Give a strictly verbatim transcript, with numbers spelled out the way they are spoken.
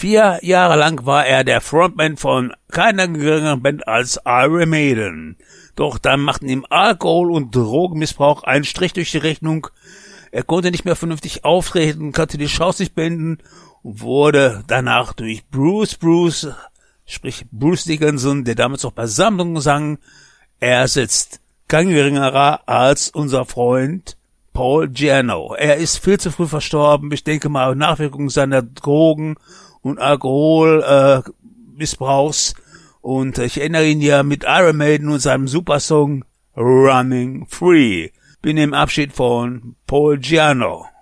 Vier Jahre lang war er der Frontman von keiner geringeren Band als Iron Maiden. Doch dann machten ihm Alkohol- und Drogenmissbrauch einen Strich durch die Rechnung. Er konnte nicht mehr vernünftig auftreten, konnte die Shows nicht beenden und wurde danach durch Bruce Bruce, sprich Bruce Dickinson, der damals noch bei Sammlungen sang, ersetzt. Kein geringerer als unser Freund Paul Giano. Er ist viel zu früh verstorben. Ich denke mal, Nachwirkungen seiner Drogen- und Alkoholmissbrauchs. Äh, und ich erinnere ihn ja mit Iron Maiden und seinem Supersong Running Free. Bin im Abschied von Paul Giano.